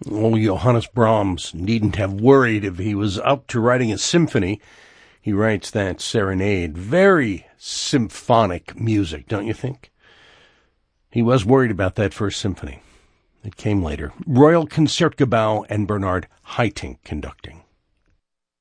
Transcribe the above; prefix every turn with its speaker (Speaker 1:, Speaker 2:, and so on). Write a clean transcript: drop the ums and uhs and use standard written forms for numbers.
Speaker 1: Oh, Johannes Brahms needn't have worried if he was up to writing a symphony. He writes that serenade. Very symphonic music, don't you think? He was worried about that first symphony. It came later. Royal Concertgebouw and Bernard Haitink conducting.